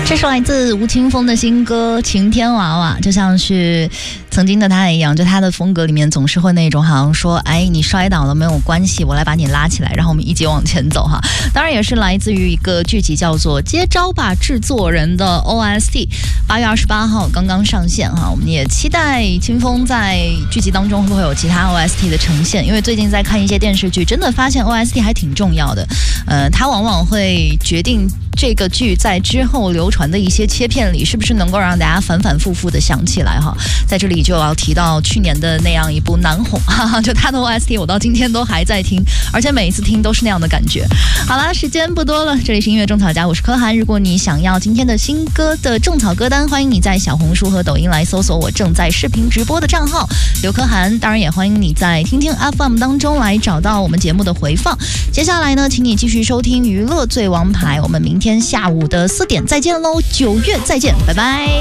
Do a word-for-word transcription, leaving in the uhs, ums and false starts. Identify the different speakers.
Speaker 1: 这是来自吴青峰的新歌《晴天娃娃》，就像是曾经的他一样，就他的风格里面总是会那种好像说，哎，你摔倒了没有关系，我来把你拉起来，然后我们一起往前走哈。当然也是来自于一个剧集叫做《接招吧制作人》的 O S T， 八月二十八号刚刚上线哈。我们也期待青峰在剧集当中会不会有其他 O S T 的呈现，因为最近在看一些电视剧，真的发现 O S T 还挺重要的。呃，它往往会决定这个剧在之后流传的一些切片里，是不是能够让大家反反复复的想起来哈？在这里就要提到去年的那样一部《难哄》，哈哈，就它的 O S T 我到今天都还在听，而且每一次听都是那样的感觉。好啦，时间不多了，这里是音乐种草家，我是柯涵。如果你想要今天的新歌的种草歌单，欢迎你在小红书和抖音来搜索我正在视频直播的账号刘柯涵。当然也欢迎你在听听 F M 当中来找到我们节目的回放。接下来呢，请你继续收听娱乐最王牌，我们明天下午的四点再见喽，九月再见，拜拜。